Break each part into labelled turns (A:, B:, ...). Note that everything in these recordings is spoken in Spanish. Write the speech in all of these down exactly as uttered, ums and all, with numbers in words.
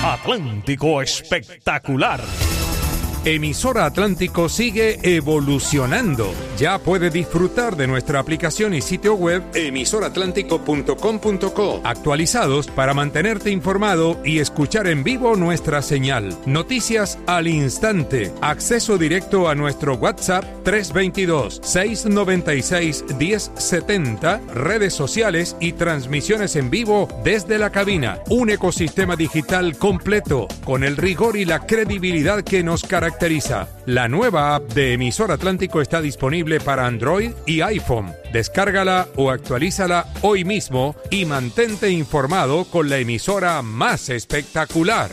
A: Atlántico Espectacular.
B: Emisora Atlántico sigue evolucionando. Ya puede disfrutar de nuestra aplicación y sitio web emisora atlántico punto com punto co, actualizados para mantenerte informado y escuchar en vivo nuestra señal. Noticias al instante. Acceso directo a nuestro WhatsApp tres dos dos, seis nueve seis, uno cero siete cero, redes sociales y transmisiones en vivo desde la cabina. Un ecosistema digital completo con el rigor y la credibilidad que nos caracteriza. La nueva app de Emisora Atlántico está disponible para Android y iPhone. Descárgala o actualízala hoy mismo y mantente informado con la emisora más espectacular.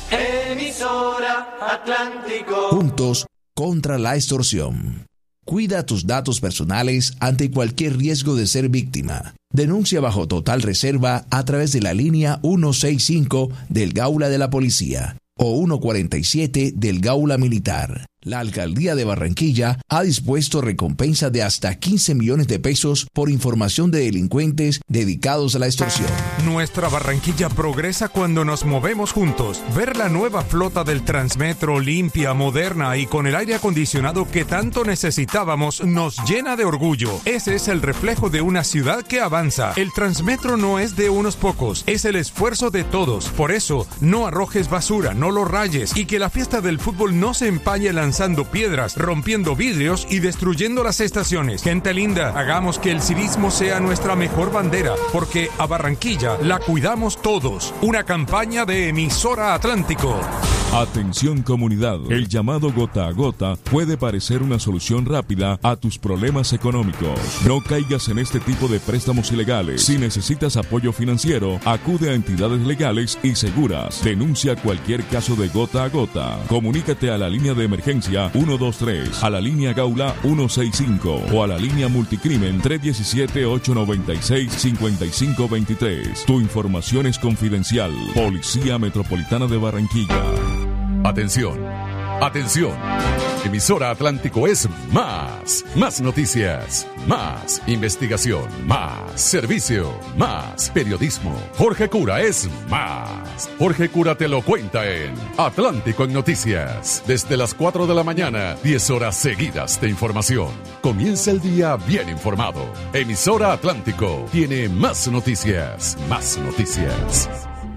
C: Emisora Atlántico.
D: Juntos contra la extorsión. Cuida tus datos personales ante cualquier riesgo de ser víctima. Denuncia bajo total reserva a través de la línea ciento sesenta y cinco del Gaula de la Policía o ciento cuarenta y siete del Gaula Militar. La Alcaldía de Barranquilla ha dispuesto recompensa de hasta quince millones de pesos por información de delincuentes dedicados a la extorsión.
B: Nuestra Barranquilla progresa cuando nos movemos juntos. Ver la nueva flota del Transmetro limpia, moderna y con el aire acondicionado que tanto necesitábamos nos llena de orgullo. Ese es el reflejo de una ciudad que avanza. El Transmetro no es de unos pocos, es el esfuerzo de todos. Por eso, no arrojes basura, no lo rayes y que la fiesta del fútbol no se empañe lanzando lanzando piedras, rompiendo vidrios y destruyendo las estaciones. Gente linda, hagamos que el civismo sea nuestra mejor bandera, porque a Barranquilla la cuidamos todos. Una campaña de Emisora Atlántico.
E: Atención comunidad, el llamado gota a gota puede parecer una solución rápida a tus problemas económicos. No caigas en este tipo de préstamos ilegales. Si necesitas apoyo financiero, acude a entidades legales y seguras. Denuncia cualquier caso de gota a gota. Comunícate a la línea de emergencia uno dos tres, a la línea Gaula ciento sesenta y cinco o a la línea Multicrimen tres uno siete, ocho nueve seis, cinco cinco dos tres. Tu información es confidencial. Policía Metropolitana de Barranquilla.
F: Atención, atención. Emisora Atlántico es más, más noticias, más investigación, más servicio, más periodismo. Jorge Cura es más. Jorge Cura te lo cuenta en Atlántico en Noticias. Desde las cuatro de la mañana, diez horas seguidas de información. Comienza el día bien informado. Emisora Atlántico tiene más noticias, más noticias.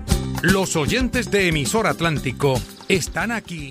B: Los oyentes de Emisora Atlántico están aquí.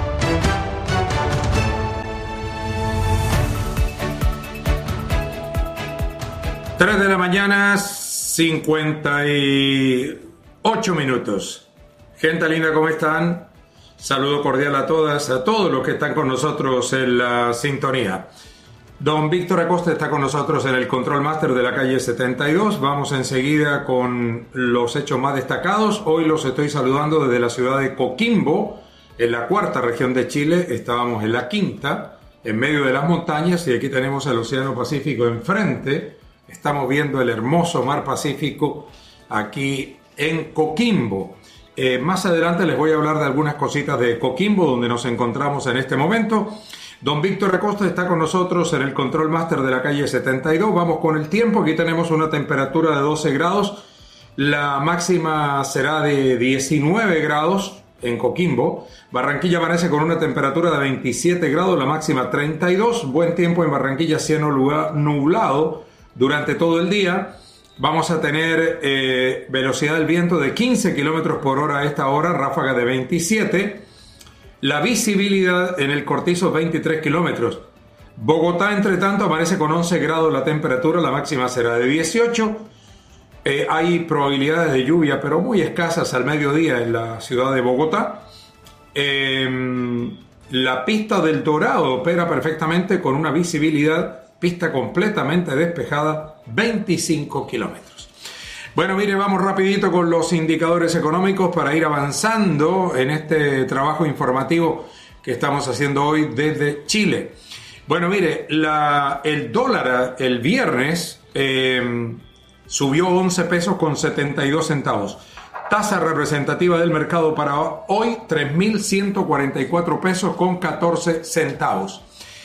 G: tres de la mañana, cincuenta y ocho minutos. Gente linda, ¿cómo están? Saludo cordial a todas, a todos los que están con nosotros en la sintonía. Don Víctor Acosta está con nosotros en el Control Master de la calle setenta y dos. Vamos enseguida con los hechos más destacados. Hoy los estoy saludando desde la ciudad de Coquimbo, en la cuarta región de Chile. Estábamos en la quinta, en medio de las montañas, y aquí tenemos el Océano Pacífico enfrente. Estamos viendo el hermoso Mar Pacífico aquí en Coquimbo. Eh, más adelante les voy a hablar de algunas cositas de Coquimbo, donde nos encontramos en este momento. Don Víctor Acosta está con nosotros en el Control Master de la calle setenta y dos. Vamos con el tiempo. Aquí tenemos una temperatura de doce grados. La máxima será de diecinueve grados en Coquimbo. Barranquilla amanece con una temperatura de veintisiete grados, la máxima treinta y dos. Buen tiempo en Barranquilla, cielo nublado durante todo el día. Vamos a tener eh, velocidad del viento de quince kilómetros por hora a esta hora, ráfaga de veintisiete. La visibilidad en el Cortizo veintitrés kilómetros. Bogotá, entre tanto, amanece con once grados la temperatura, la máxima será de dieciocho. Eh, hay probabilidades de lluvia, pero muy escasas al mediodía en la ciudad de Bogotá. Eh, la pista del Dorado opera perfectamente con una visibilidad, pista completamente despejada, veinticinco kilómetros. Bueno, mire, vamos rapidito con los indicadores económicos para ir avanzando en este trabajo informativo que estamos haciendo hoy desde Chile. Bueno, mire, la, el dólar el viernes eh, subió once pesos con setenta y dos centavos. Tasa representativa del mercado para hoy, tres mil ciento cuarenta y cuatro pesos con catorce centavos.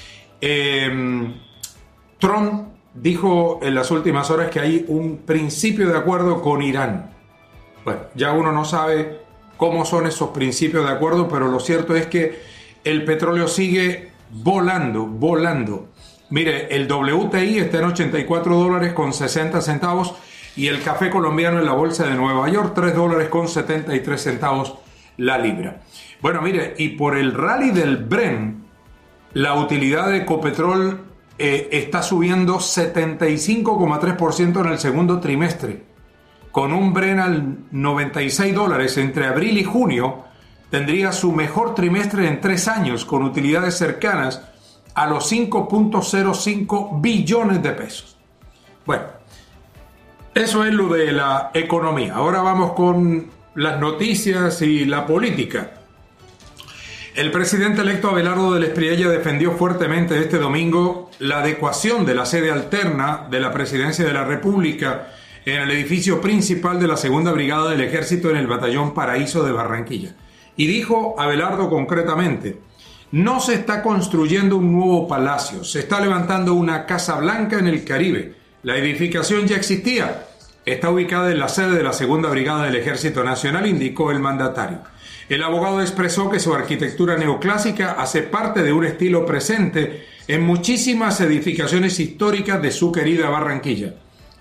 G: Eh, Trump dijo en las últimas horas que hay un principio de acuerdo con Irán. Bueno, ya uno no sabe cómo son esos principios de acuerdo, pero lo cierto es que el petróleo sigue volando, volando. Mire, el W T I está en ochenta y cuatro dólares con sesenta centavos y el café colombiano en la bolsa de Nueva York, tres dólares con setenta y tres centavos la libra. Bueno, mire, y por el rally del Brent, la utilidad de Ecopetrol eh, está subiendo setenta y cinco coma tres por ciento en el segundo trimestre. Con un Brent al noventa y seis dólares entre abril y junio, tendría su mejor trimestre en tres años, con utilidades cercanas a los cinco punto cero cinco billones de pesos. Bueno, eso es lo de la economía. Ahora vamos con las noticias y la política. El presidente electo Abelardo del Espriella defendió fuertemente este domingo la adecuación de la sede alterna de la Presidencia de la República en el edificio principal de la Segunda Brigada del Ejército en el Batallón Paraíso de Barranquilla. Y dijo Abelardo concretamente: no se está construyendo un nuevo palacio, se está levantando una Casa Blanca en el Caribe. La edificación ya existía, está ubicada en la sede de la Segunda Brigada del Ejército Nacional, indicó el mandatario. El abogado expresó que su arquitectura neoclásica hace parte de un estilo presente en muchísimas edificaciones históricas de su querida Barranquilla.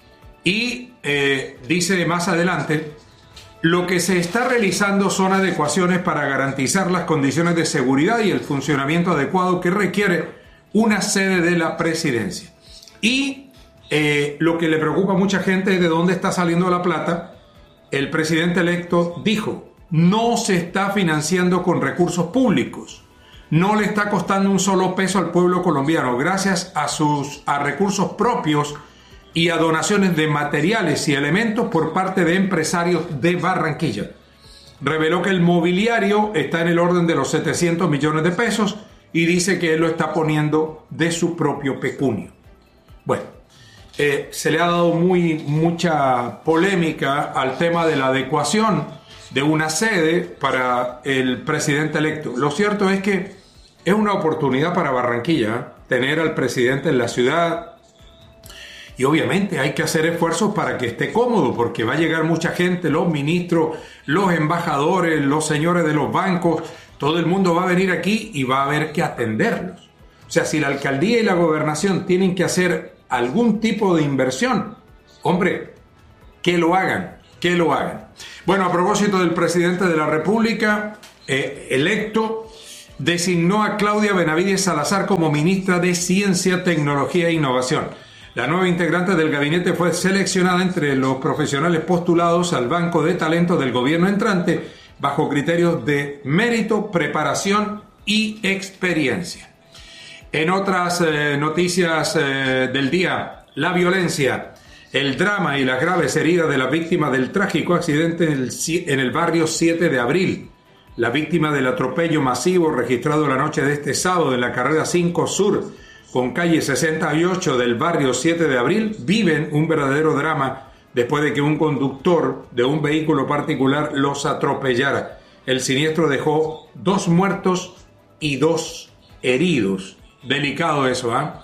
G: Y eh, dice más adelante: lo que se está realizando son adecuaciones para garantizar las condiciones de seguridad y el funcionamiento adecuado que requiere una sede de la presidencia. Y eh, lo que le preocupa a mucha gente es de dónde está saliendo la plata. El presidente electo dijo: no se está financiando con recursos públicos, no le está costando un solo peso al pueblo colombiano, gracias a sus a recursos propios y a donaciones de materiales y elementos por parte de empresarios de Barranquilla. Reveló que el mobiliario está en el orden de los setecientos millones de pesos y dice que él lo está poniendo de su propio pecunio. Bueno, eh, se le ha dado muy, mucha polémica al tema de la adecuación de una sede para el presidente electo. Lo cierto es que es una oportunidad para Barranquilla, ¿eh? Tener al presidente en la ciudad. Y obviamente hay que hacer esfuerzos para que esté cómodo, porque va a llegar mucha gente, los ministros, los embajadores, los señores de los bancos, todo el mundo va a venir aquí y va a haber que atenderlos. O sea, si la alcaldía y la gobernación tienen que hacer algún tipo de inversión, hombre, que lo hagan, que lo hagan. Bueno, a propósito del presidente de la República eh, electo, designó a Claudia Benavides Salazar como ministra de Ciencia, Tecnología e Innovación. La nueva integrante del gabinete fue seleccionada entre los profesionales postulados al Banco de Talento del gobierno entrante bajo criterios de mérito, preparación y experiencia. En otras eh, noticias eh, del día, la violencia, el drama y las graves heridas de la víctima del trágico accidente en el, en el barrio siete de abril. La víctima del atropello masivo registrado la noche de este sábado en la carrera cinco Sur, con calle sesenta y ocho del barrio siete de abril, viven un verdadero drama después de que un conductor de un vehículo particular los atropellara. El siniestro dejó dos muertos y dos heridos. Delicado eso, ¿ah?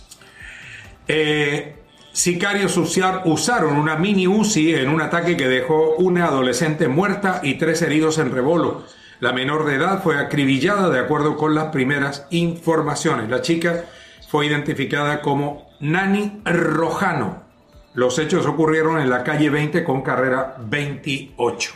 G: ¿eh? Sicarios usaron una mini Uzi en un ataque que dejó una adolescente muerta y tres heridos en Rebolo. La menor de edad fue acribillada de acuerdo con las primeras informaciones. La chica fue identificada como Nani Rojano. Los hechos ocurrieron en la calle veinte con carrera veintiocho.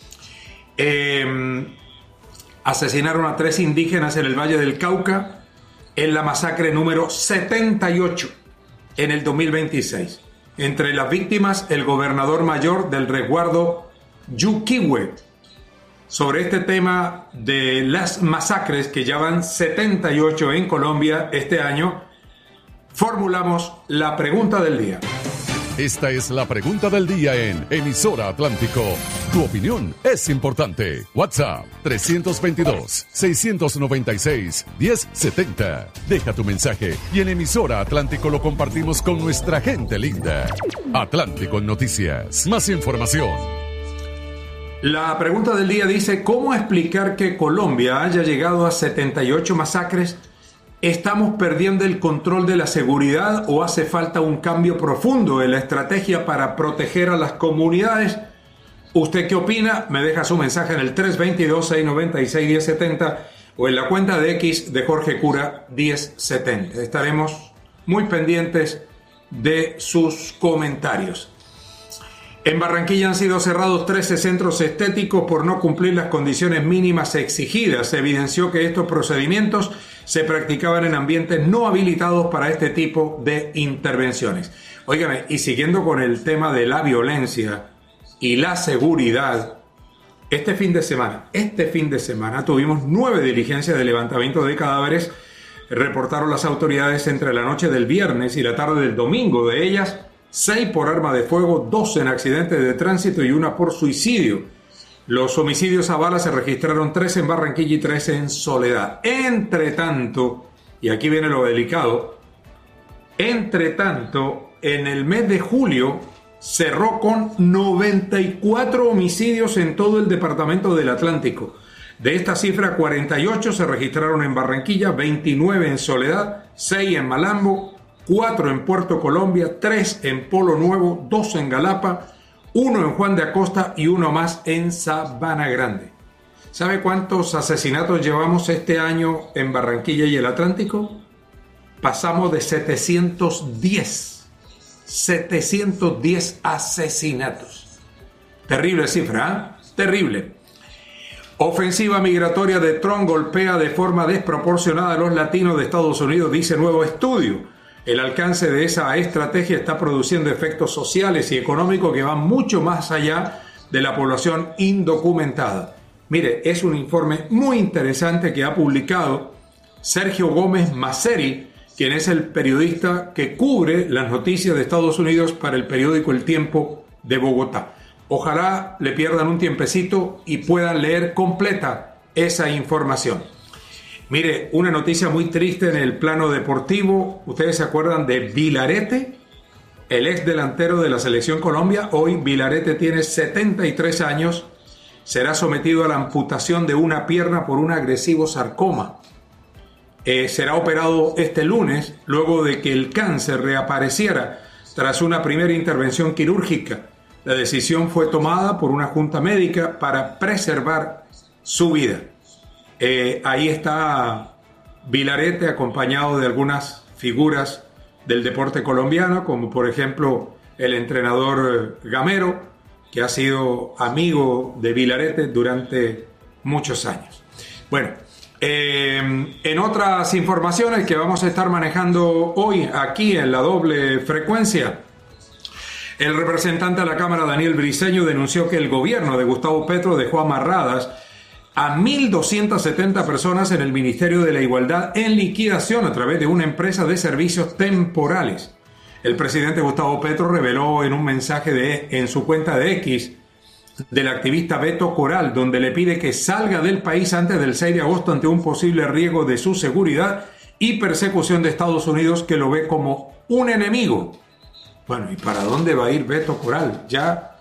G: Eh, asesinaron a tres indígenas en el Valle del Cauca en la masacre número setenta y ocho en el dos mil veintiséis. Entre las víctimas, el gobernador mayor del resguardo Yuquihue. Sobre este tema de las masacres, que ya van setenta y ocho en Colombia este año, formulamos la pregunta del día.
F: Esta es la pregunta del día en Emisora Atlántico. Tu opinión es importante. WhatsApp tres veintidós, seiscientos noventa y seis, diez setenta. Deja tu mensaje y en Emisora Atlántico lo compartimos con nuestra gente linda. Atlántico en Noticias. Más información.
G: La pregunta del día dice: ¿cómo explicar que Colombia haya llegado a setenta y ocho masacres? ¿Estamos perdiendo el control de la seguridad o hace falta un cambio profundo en la estrategia para proteger a las comunidades? ¿Usted qué opina? Me deja su mensaje en el tres dos dos, seis nueve seis, uno cero siete cero o en la cuenta de X de Jorge Cura diez setenta. Estaremos muy pendientes de sus comentarios. En Barranquilla han sido cerrados trece centros estéticos por no cumplir las condiciones mínimas exigidas. Se evidenció que estos procedimientos se practicaban en ambientes no habilitados para este tipo de intervenciones. Óigame, y siguiendo con el tema de la violencia y la seguridad, este fin de semana, este fin de semana tuvimos nueve diligencias de levantamiento de cadáveres, reportaron las autoridades entre la noche del viernes y la tarde del domingo. De ellas, seis por arma de fuego, dos en accidentes de tránsito y una por suicidio. Los homicidios a bala se registraron tres en Barranquilla y tres en Soledad. Entre tanto, y aquí viene lo delicado, entre tanto, en el mes de julio cerró con noventa y cuatro homicidios en todo el departamento del Atlántico. De esta cifra, cuarenta y ocho se registraron en Barranquilla, veintinueve en Soledad, seis en Malambo, cuatro en Puerto Colombia, tres en Polo Nuevo, dos en Galapa, uno en Juan de Acosta y uno más en Sabana Grande. ¿Sabe cuántos asesinatos llevamos este año en Barranquilla y el Atlántico? Pasamos de setecientos diez. setecientos diez asesinatos. Terrible cifra, ¿eh? Terrible. Ofensiva migratoria de Trump golpea de forma desproporcionada a los latinos de Estados Unidos, dice nuevo estudio. El alcance de esa estrategia está produciendo efectos sociales y económicos que van mucho más allá de la población indocumentada. Mire, es un informe muy interesante que ha publicado Sergio Gómez Maceri, quien es el periodista que cubre las noticias de Estados Unidos para el periódico El Tiempo de Bogotá. Ojalá le pierdan un tiempecito y puedan leer completa esa información. Mire, una noticia muy triste en el plano deportivo. ¿Ustedes se acuerdan de Vilarete? El ex delantero de la Selección Colombia. Hoy Vilarete tiene setenta y tres años. Será sometido a la amputación de una pierna por un agresivo sarcoma. Eh, será operado este lunes luego de que el cáncer reapareciera tras una primera intervención quirúrgica. La decisión fue tomada por una junta médica para preservar su vida. Eh, ahí está Vilarete acompañado de algunas figuras del deporte colombiano, como por ejemplo el entrenador Gamero, que ha sido amigo de Vilarete durante muchos años. Bueno, Eh, en otras informaciones que vamos a estar manejando hoy aquí en la doble frecuencia, el representante de la Cámara, Daniel Briceño, denunció que el gobierno de Gustavo Petro dejó amarradas a mil doscientas setenta personas en el Ministerio de la Igualdad en liquidación a través de una empresa de servicios temporales. El presidente Gustavo Petro reveló en un mensaje de, en su cuenta de X del activista Beto Coral, donde le pide que salga del país antes del seis de agosto ante un posible riesgo de su seguridad y persecución de Estados Unidos, que lo ve como un enemigo. Bueno, ¿y para dónde va a ir Beto Coral? Ya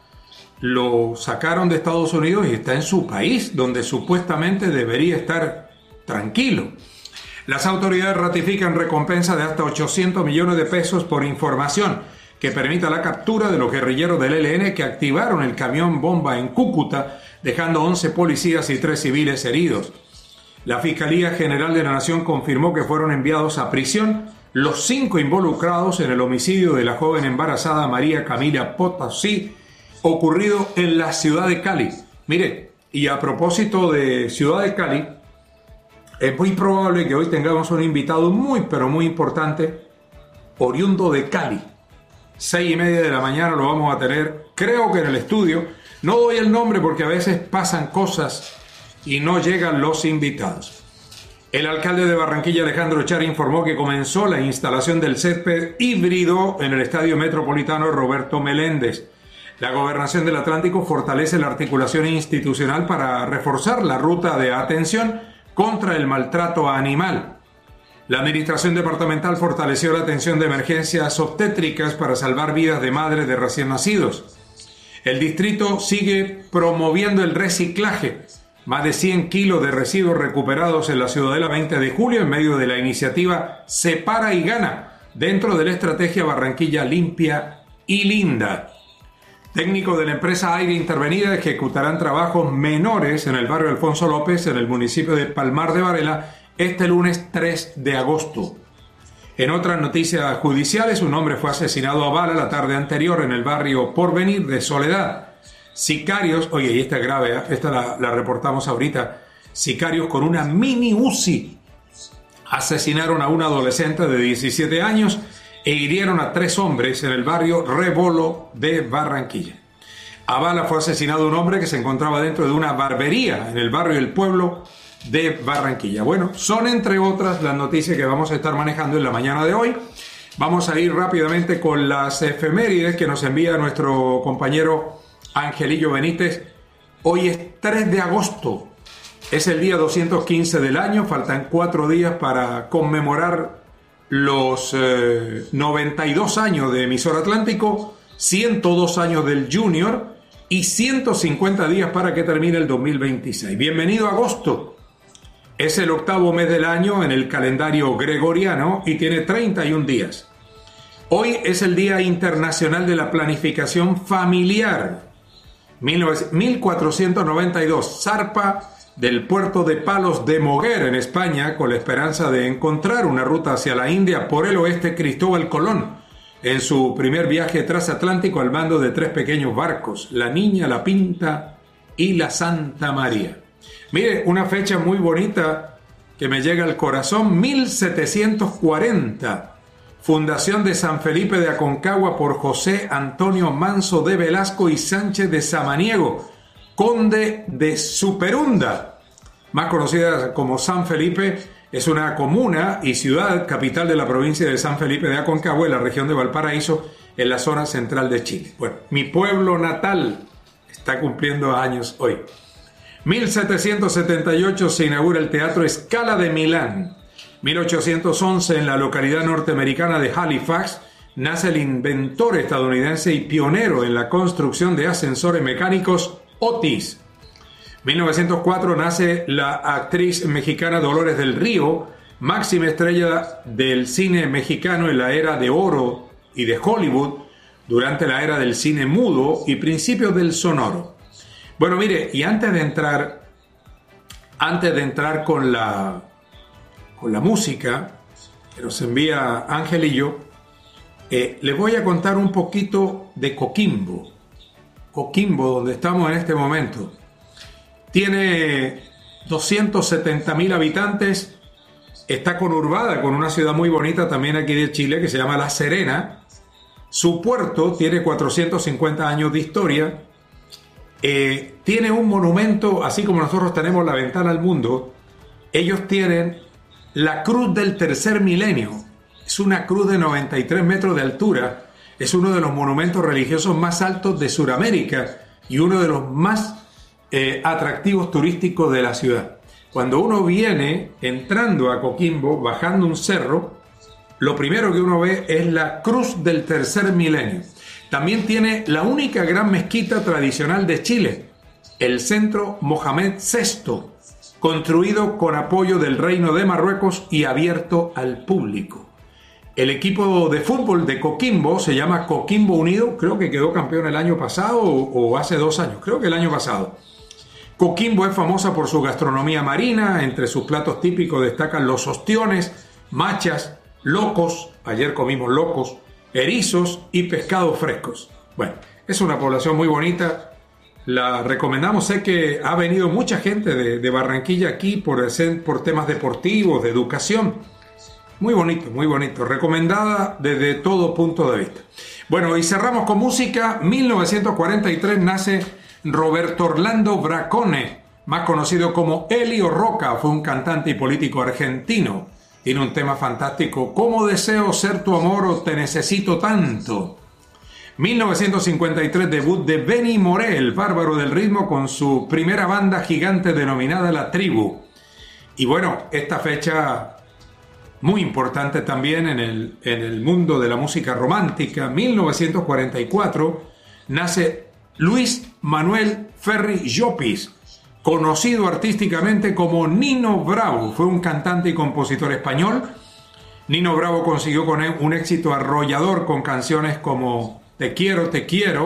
G: lo sacaron de Estados Unidos y está en su país, donde supuestamente debería estar tranquilo. Las autoridades ratifican recompensa de hasta ochocientos millones de pesos por información que permita la captura de los guerrilleros del E L N que activaron el camión bomba en Cúcuta, dejando once policías y tres civiles heridos. La Fiscalía General de la Nación confirmó que fueron enviados a prisión los cinco involucrados en el homicidio de la joven embarazada María Camila Potosí, ocurrido en la ciudad de Cali. Mire, y a propósito de ciudad de Cali, es muy probable que hoy tengamos un invitado muy, pero muy importante, oriundo de Cali. Seis y media de la mañana lo vamos a tener, creo que en el estudio. No doy el nombre porque a veces pasan cosas y no llegan los invitados. El alcalde de Barranquilla, Alejandro Char, informó que comenzó la instalación del césped híbrido en el Estadio Metropolitano Roberto Meléndez. La Gobernación del Atlántico fortalece la articulación institucional para reforzar la ruta de atención contra el maltrato animal. La Administración Departamental fortaleció la atención de emergencias obstétricas para salvar vidas de madres de recién nacidos. El distrito sigue promoviendo el reciclaje. Más de cien kilos de residuos recuperados en la Ciudadela veinte de julio en medio de la iniciativa Separa y Gana, dentro de la estrategia Barranquilla Limpia y Linda. Técnicos de la empresa Aire Intervenida ejecutarán trabajos menores en el barrio Alfonso López, en el municipio de Palmar de Varela, este lunes tres de agosto. En otras noticias judiciales, un hombre fue asesinado a bala la tarde anterior en el barrio Porvenir de Soledad. Sicarios, oye, y esta es grave, ¿eh? Esta la, la reportamos ahorita. Sicarios con una mini Uzi asesinaron a un adolescente de diecisiete años e hirieron a tres hombres en el barrio Rebolo de Barranquilla. A bala fue asesinado un hombre que se encontraba dentro de una barbería en el barrio El Pueblo de Barranquilla. Bueno, son entre otras las noticias que vamos a estar manejando en la mañana de hoy. Vamos a ir rápidamente con las efemérides que nos envía nuestro compañero Angelillo Benítez. Hoy es tres de agosto, es el día doscientos quince del año, faltan cuatro días para conmemorar los eh, noventa y dos años de Emisora Atlántico, ciento dos años del Junior y ciento cincuenta días para que termine el dos mil veintiséis. Bienvenido a agosto. Es el octavo mes del año en el calendario gregoriano y tiene treinta y un días. Hoy es el Día Internacional de la Planificación Familiar. mil cuatrocientos noventa y dos, zarpa del puerto de Palos de Moguer en España con la esperanza de encontrar una ruta hacia la India por el oeste Cristóbal Colón en su primer viaje transatlántico al mando de tres pequeños barcos, la Niña, la Pinta y la Santa María. Mire, una fecha muy bonita que me llega al corazón, mil setecientos cuarenta, fundación de San Felipe de Aconcagua por José Antonio Manso de Velasco y Sánchez de Samaniego, conde de Superunda, más conocida como San Felipe. Es una comuna y ciudad capital de la provincia de San Felipe de Aconcagua, en la región de Valparaíso, en la zona central de Chile. Bueno, mi pueblo natal está cumpliendo años hoy. mil setecientos setenta y ocho se inaugura el Teatro Scala de Milán. mil ochocientos once, en la localidad norteamericana de Halifax, nace el inventor estadounidense y pionero en la construcción de ascensores mecánicos, Otis. mil novecientos cuatro nace la actriz mexicana Dolores del Río, máxima estrella del cine mexicano en la era de oro y de Hollywood, durante la era del cine mudo y principios del sonoro. Bueno, mire, y antes de entrar, antes de entrar con la, con la música que nos envía Angelillo, eh, les voy a contar un poquito de Coquimbo. Coquimbo, donde estamos en este momento, tiene doscientos setenta mil habitantes, está conurbada con una ciudad muy bonita también aquí de Chile que se llama La Serena. Su puerto tiene cuatrocientos cincuenta años de historia, eh, tiene un monumento, así como nosotros tenemos la ventana al mundo, ellos tienen la Cruz del Tercer Milenio. Es una cruz de noventa y tres metros de altura. Es uno de los monumentos religiosos más altos de Sudamérica y uno de los más eh, atractivos turísticos de la ciudad. Cuando uno viene entrando a Coquimbo, bajando un cerro, lo primero que uno ve es la Cruz del Tercer Milenio. También tiene la única gran mezquita tradicional de Chile, el Centro Mohamed sexto, construido con apoyo del Reino de Marruecos y abierto al público. El equipo de fútbol de Coquimbo se llama Coquimbo Unido, creo que quedó campeón el año pasado o, o hace dos años, creo que el año pasado. Coquimbo es famosa por su gastronomía marina, entre sus platos típicos destacan los ostiones, machas, locos, ayer comimos locos, erizos y pescados frescos. Bueno, es una población muy bonita, la recomendamos. Sé que ha venido mucha gente de, de Barranquilla aquí por, por temas deportivos, de educación. Muy bonito, muy bonito. Recomendada desde todo punto de vista. Bueno, y cerramos con música. mil novecientos cuarenta y tres nace Roberto Orlando Bracone, más conocido como Elio Roca. Fue un cantante y político argentino. Tiene un tema fantástico, ¿Cómo deseo ser tu amor o te necesito tanto? mil novecientos cincuenta y tres, debut de Benny Moré, el bárbaro del ritmo, con su primera banda gigante denominada La Tribu. Y bueno, esta fecha muy importante también en el, en el mundo de la música romántica. mil novecientos cuarenta y cuatro nace Luis Manuel Ferri Llopis, conocido artísticamente como Nino Bravo. Fue un cantante y compositor español. Nino Bravo consiguió con él un éxito arrollador con canciones como Te quiero, te quiero,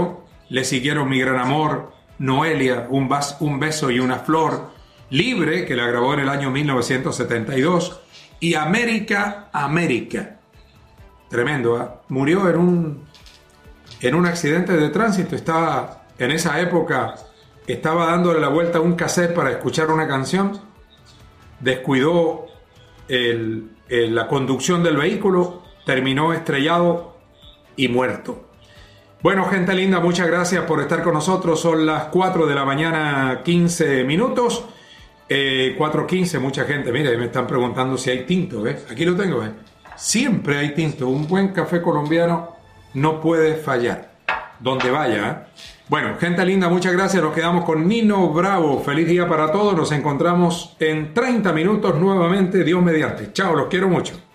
G: le siguieron Mi Gran Amor, Noelia, un, bas, un beso y una flor, Libre, que la grabó en el año mil novecientos setenta y dos, y América, América. Tremendo, ¿eh? Murió en un, en un accidente de tránsito. Estaba, en esa época, estaba dándole la vuelta a un cassette para escuchar una canción. Descuidó el, el, la conducción del vehículo, terminó estrellado y muerto. Bueno, gente linda, muchas gracias por estar con nosotros. Son las cuatro de la mañana, quince minutos. Eh, cuatro quince, mucha gente. Mire, me están preguntando si hay tinto, ¿ves? Aquí lo tengo, ¿ves? Siempre hay tinto. Un buen café colombiano no puede fallar. Donde vaya, ¿eh? Bueno, gente linda, muchas gracias. Nos quedamos con Nino Bravo. Feliz día para todos. Nos encontramos en treinta minutos nuevamente. Dios mediante. Chao, los quiero mucho.